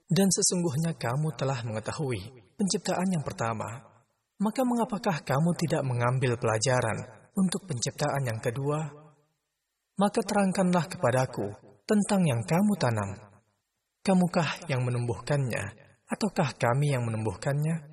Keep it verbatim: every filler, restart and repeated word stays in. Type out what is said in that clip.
Dan sesungguhnya kamu telah mengetahui penciptaan yang pertama, maka mengapakah kamu tidak mengambil pelajaran untuk penciptaan yang kedua? Maka terangkanlah kepadaku tentang yang kamu tanam. Kamukah yang menumbuhkannya, ataukah kami yang menumbuhkannya?